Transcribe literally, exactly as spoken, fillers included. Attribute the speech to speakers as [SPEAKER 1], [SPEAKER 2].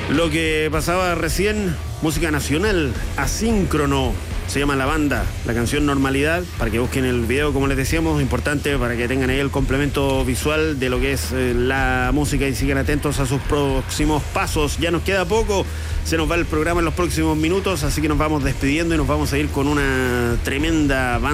[SPEAKER 1] Lo que pasaba recién, música nacional, Asíncrono, se llama la banda, la canción Normalidad, para que busquen el video, como les decíamos, importante para que tengan ahí el complemento visual de lo que es eh, la música y sigan atentos a sus próximos pasos. Ya nos queda poco, se nos va el programa en los próximos minutos, así que nos vamos despidiendo y nos vamos a ir con una tremenda banda